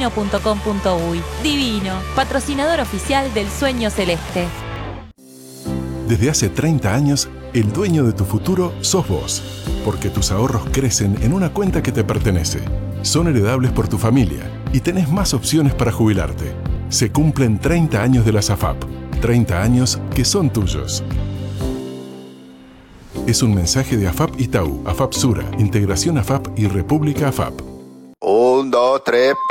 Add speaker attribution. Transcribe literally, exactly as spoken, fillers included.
Speaker 1: divino punto com punto uy. Divino, patrocinador oficial del Sueño Celeste.
Speaker 2: Desde hace treinta años, el dueño de tu futuro sos vos, porque tus ahorros crecen en una cuenta que te pertenece. Son heredables por tu familia y tenés más opciones para jubilarte. Se cumplen treinta años de la SAFAP, treinta años que son tuyos. Es un mensaje de AFAP Itaú, AFAP Sura, Integración AFAP y República AFAP.
Speaker 3: Un, dos, tres...